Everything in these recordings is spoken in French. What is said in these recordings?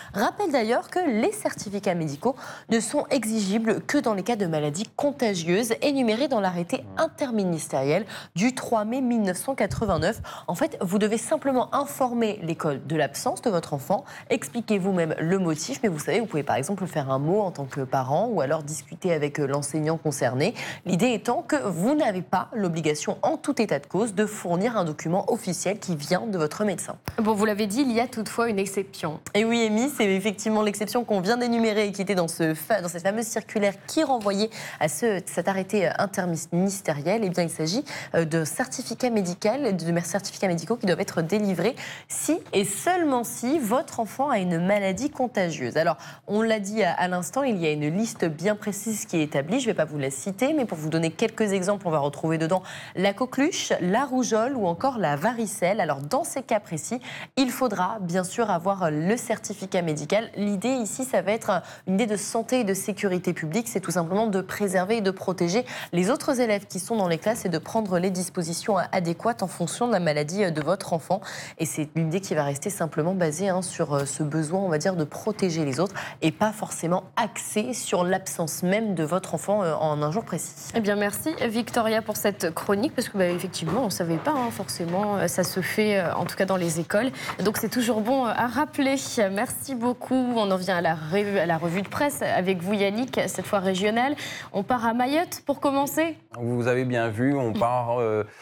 rappelle d'ailleurs que les certificats médicaux ne sont exigibles que dans les cas de maladies contagieuses énumérés dans l'arrêté interministériel du 3 mai 1989. En fait, vous devez simplement informer l'école de l'absence de votre enfant, expliquer vous-même le motif, mais vous savez, vous pouvez par exemple faire un mot en tant que parent ou alors discuter avec l'enseignant concerné. L'idée étant que vous n'avez pas l'obligation en tout état de cause de fournir un document officiel qui vient de votre médecin. Bon, vous l'avez dit, il y a toutefois une exception. Et oui, Amy, c'est effectivement l'exception qu'on vient d'énumérer et qui était dans cette fameuse circulaire qui renvoyait à cet arrêté interministériel. Eh bien, il s'agit de certificats médicaux qui doivent être délivrés si et seulement si votre enfant a une maladie contagieuse. Alors, on l'a dit à l'instant, il y a une liste bien précise qui est établie. Je ne vais pas vous la citer, mais pour vous donner quelques exemples, on va retrouver dedans la coqueluche, la rougeole ou encore la varicelle. Alors, dans ces cas précis, il faudra bien sûr avoir le certificat médical. L'idée ici, ça va être une idée de santé et de sécurité publique. C'est tout simplement de préserver et de protéger les autres élèves qui sont dans les classes et de prendre les dispositions adéquates en fonction de la maladie de votre enfant. Et c'est une idée qui va rester simplement basée sur ce besoin, on va dire, de protéger les autres et pas forcément axée sur l'absence même de votre enfant en un jour précis. Eh bien, merci Victoria pour cette chronique, parce que effectivement, on ne savait pas forcément, ça se fait en tout cas dans les écoles. Donc c'est toujours bon à rappeler. Merci beaucoup. On en vient à la revue de presse avec vous Yannick, cette fois régionale. On part à Mayotte pour commencer. Vous avez bien vu, on part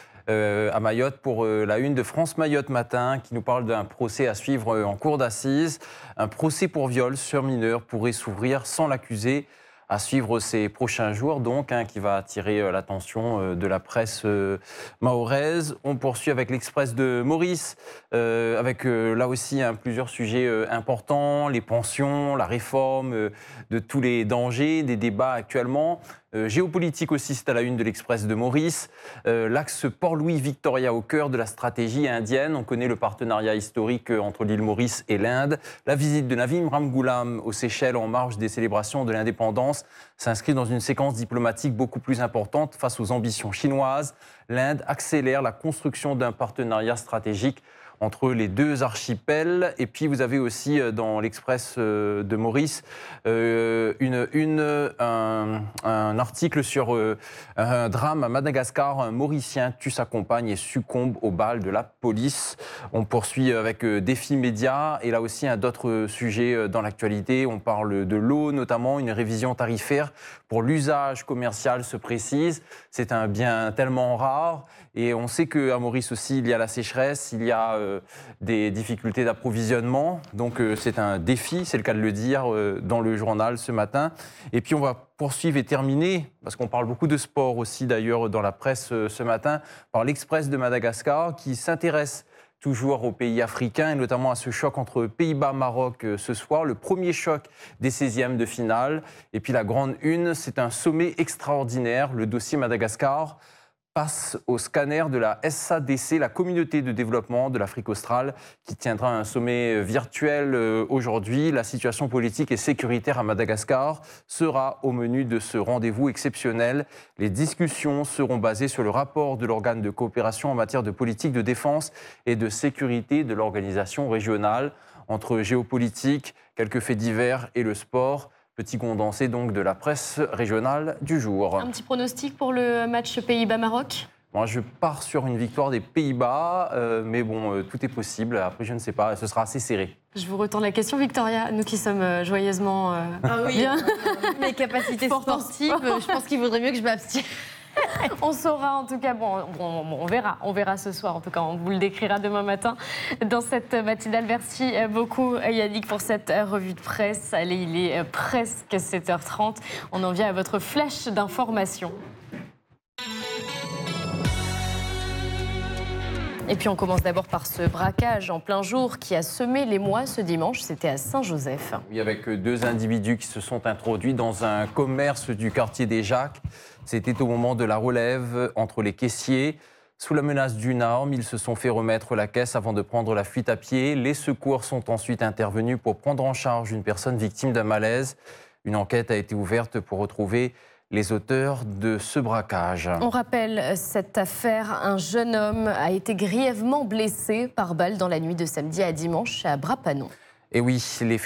à Mayotte pour la une de France Mayotte Matin qui nous parle d'un procès à suivre en cour d'assises. Un procès pour viol sur mineur pourrait s'ouvrir sans l'accusé. À suivre ces prochains jours, donc, qui va attirer l'attention de la presse mahoraise. On poursuit avec l'Express de Maurice, avec là aussi plusieurs sujets importants, les pensions, la réforme de tous les dangers, des débats actuellement. Géopolitique aussi, c'est à la une de l'Express de Maurice. L'axe Port-Louis-Victoria au cœur de la stratégie indienne. On connaît le partenariat historique entre l'île Maurice et l'Inde. La visite de Navim Ramgoolam aux Seychelles en marge des célébrations de l'indépendance s'inscrit dans une séquence diplomatique beaucoup plus importante face aux ambitions chinoises. L'Inde accélère la construction d'un partenariat stratégique entre les deux archipels. Et puis vous avez aussi dans l'Express de Maurice un article sur un drame à Madagascar. Un Mauricien tue sa compagne et succombe aux balles de la police. On poursuit avec Défi Média et là aussi d'autres sujets dans l'actualité. On parle de l'eau notamment, une révision tarifaire pour l'usage commercial se précise. C'est un bien tellement rare et on sait qu'à Maurice aussi il y a la sécheresse, il y a des difficultés d'approvisionnement. Donc c'est un défi, c'est le cas de le dire, dans le journal ce matin. Et puis on va poursuivre et terminer, parce qu'on parle beaucoup de sport aussi d'ailleurs dans la presse ce matin, par l'Express de Madagascar qui s'intéresse toujours aux pays africains et notamment à ce choc entre Pays-Bas-Maroc ce soir, le premier choc des 16e de finale. Et puis la grande une, c'est un sommet extraordinaire, le dossier Madagascar passe au scanner de la SADC, la communauté de développement de l'Afrique australe, qui tiendra un sommet virtuel aujourd'hui. La situation politique et sécuritaire à Madagascar sera au menu de ce rendez-vous exceptionnel. Les discussions seront basées sur le rapport de l'organe de coopération en matière de politique de défense et de sécurité de l'organisation régionale. Entre géopolitique, quelques faits divers et le sport, petit condensé donc de la presse régionale du jour. Un petit pronostic pour le match Pays-Bas-Maroc ? Moi, je pars sur une victoire des Pays-Bas, mais bon, tout est possible. Après, je ne sais pas, ce sera assez serré. Je vous retourne la question, Victoria. Nous qui sommes joyeusement bien. Mes capacités sportives, je pense qu'il vaudrait mieux que je m'abstienne. On saura en tout cas, on verra ce soir, en tout cas on vous le décrira demain matin dans cette matinale. Merci beaucoup Yannick pour cette revue de presse. Allez, il est presque 7h30, on en vient à votre flash d'information. Et puis on commence d'abord par ce braquage en plein jour qui a semé l'émoi ce dimanche, c'était à Saint-Joseph. Oui, avec deux individus qui se sont introduits dans un commerce du quartier des Jacques. C'était au moment de la relève entre les caissiers. Sous la menace d'une arme, ils se sont fait remettre la caisse avant de prendre la fuite à pied. Les secours sont ensuite intervenus pour prendre en charge une personne victime d'un malaise. Une enquête a été ouverte pour retrouver les auteurs de ce braquage. On rappelle cette affaire, un jeune homme a été grièvement blessé par balle dans la nuit de samedi à dimanche à Brapanon. Et oui, les